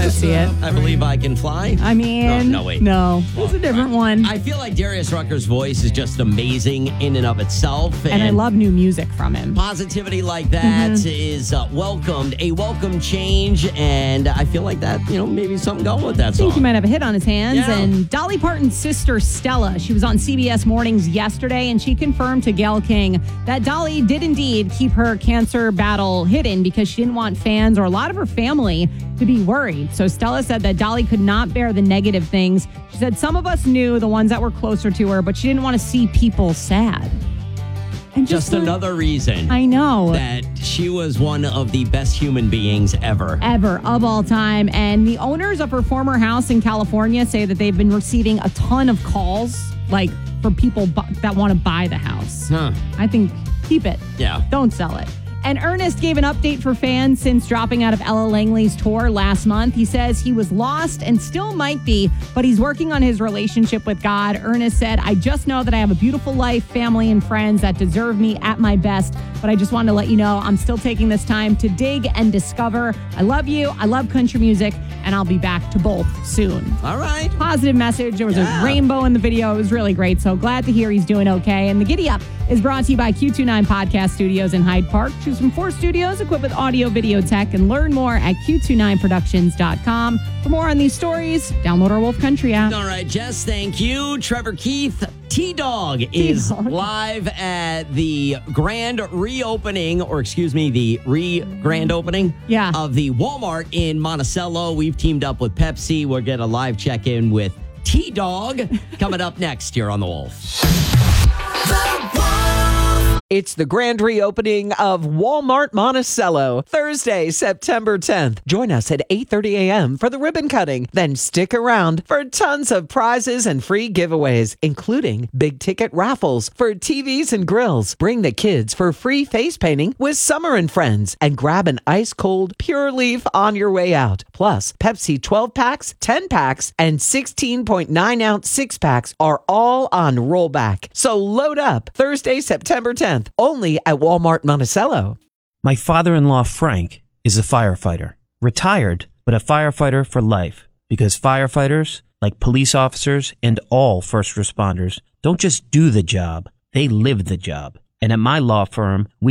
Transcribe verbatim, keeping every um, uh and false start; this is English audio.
to see it. I Believe I Can Fly. I mean, no, no wait. No, it's a different one. I feel like Darius Rucker's voice is just amazing in and of itself. And, and I love new music from him. Positivity like that mm-hmm. is uh, welcomed, a welcome change, and I feel like that, you know, maybe something going with that I song. think he might have a hit on his hands. Yeah. And Dolly Parton's sister, Stella, she was on C B S Mornings yesterday, and she confirmed to Gayle King that Dolly did indeed keep her cancer battle hidden because she didn't want fans or a lot of her family to be worried. So Stella said that Dolly could not bear the negative things. She said some of us knew, the ones that were closer to her, but she didn't want to see people sad. And just, just like, another reason. I know. That she was one of the best human beings ever. Ever, of all time. And the owners of her former house in California say that they've been receiving a ton of calls, like, for people bu- that want to buy the house. Huh. I think keep it. Yeah. Don't sell it. And Ernest gave an update for fans since dropping out of Ella Langley's tour last month. He says he was lost and still might be, but he's working on his relationship with God. Ernest said, I just know that I have a beautiful life, family, and friends that deserve me at my best. But I just wanted to let you know I'm still taking this time to dig and discover. I love you. I love country music. And I'll be back to both soon. All right. Positive message. There was yeah. a rainbow in the video. It was really great. So glad to hear he's doing okay. And the Giddy Up is brought to you by Q twenty-nine Podcast Studios in Hyde Park. Choose from four studios equipped with audio, video, tech, and learn more at Q twenty-nine productions dot com. For more on these stories, download our Wolf Country app. All right, Jess, thank you. Trevor Keith, T-Dog is T-Dog. live at the grand reopening, or excuse me, the re-grand opening yeah. of the Walmart in Monticello. We've teamed up with Pepsi. We'll get a live check-in with T-Dog coming up next here on The Wolf. It's the grand reopening of Walmart Monticello, Thursday, September tenth. Join us at eight thirty a.m. for the ribbon cutting. Then stick around for tons of prizes and free giveaways, including big ticket raffles for T Vs and grills. Bring the kids for free face painting with Summer and Friends and grab an ice cold Pure Leaf on your way out. Plus, Pepsi twelve packs, ten packs, and sixteen point nine ounce six packs are all on rollback. So load up Thursday, September tenth. Only at Walmart Monticello. My father-in-law, Frank, is a firefighter. Retired, but a firefighter for life. Because firefighters, like police officers and all first responders, don't just do the job, they live the job. And at my law firm, we